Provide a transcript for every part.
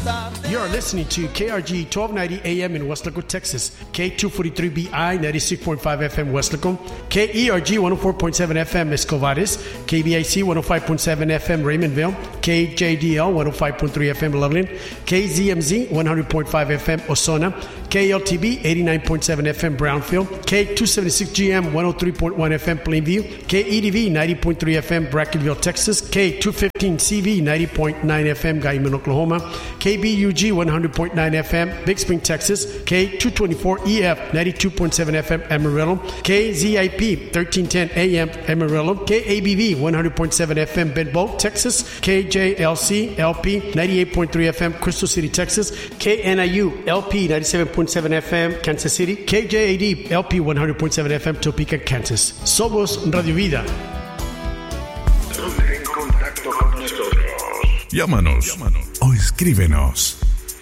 You are listening to KRG 1290 AM in Westlaco, Texas, K243BI 96.5 FM Westlaco, KERG 104.7 FM Escovares, KBIC 105.7 FM Raymondville, KJDL 105.3 FM Loveland, KZMZ 100.5 FM Osona, KLTB 89.7 FM Brownfield, K276GM 103.1 FM Plainview, KEDV 90.3 FM Brackenville, Texas, K215CV 90.9 FM Guyman, Oklahoma, KBUG 100.9 FM Big Spring, Texas, K224EF 92.7 FM Amarillo, KZIP 1310 AM Amarillo, KABV 100.7 FM Benbow, Texas, KJLC LP 98.3 FM Crystal City, Texas, KNIU LP 97.7 FM Kansas City, KJAD LP 100.7 FM Topeka, Kansas. Somos Radio Vida. Ponte en contacto con nosotros. Llámanos o escríbenos.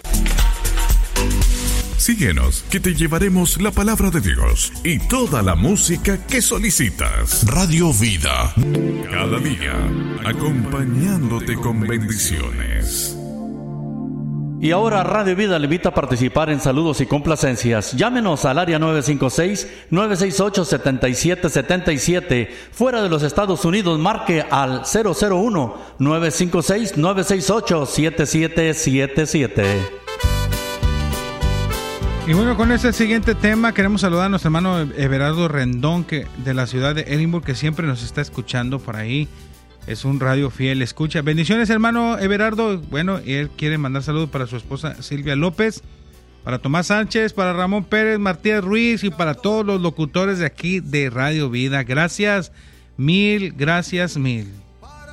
Síguenos, que te llevaremos la palabra de Dios y toda la música que solicitas. Radio Vida. Cada día, acompañándote con bendiciones. Y ahora Radio Vida le invita a participar en saludos y complacencias. Llámenos al área 956-968-7777. Fuera de los Estados Unidos, marque al 001-956-968-7777. Y bueno, con este siguiente tema queremos saludar a nuestro hermano Everardo Rendón, que de la ciudad de Edimburgo, que siempre nos está escuchando por ahí. Es un radio fiel, escucha. Bendiciones, hermano Everardo. Bueno, él quiere mandar saludos para su esposa Silvia López, para Tomás Sánchez, para Ramón Pérez, Martínez Ruiz y para todos los locutores de aquí de Radio Vida. Gracias, mil.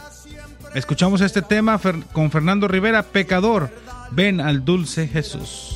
Escuchamos este tema con Fernando Rivera, Pecador, ven al dulce Jesús.